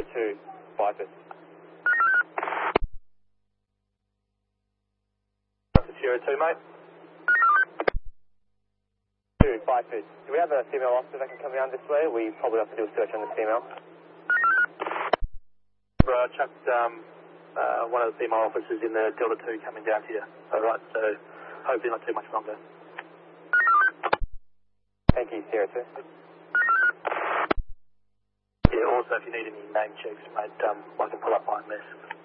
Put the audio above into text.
02, 5 Sierra 2, mate. 2, 5 Do we have a female officer that can come down this way? We probably have to do a search on the female. Bro, I chucked one of the female officers in the Delta 2 coming down here. Alright, so hopefully not too much longer. Thank you, Sierra 2. Yeah, also if you need any name checks, mate, I can pull up my mess.